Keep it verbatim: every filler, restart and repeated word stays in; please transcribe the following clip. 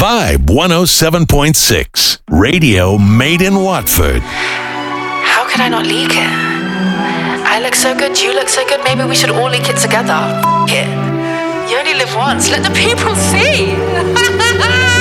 Vibe one oh seven point six. Radio made in Watford. How could I not leak it? I look so good, you look so good, maybe we should all leak it together. F- it. You only live once, let the people see.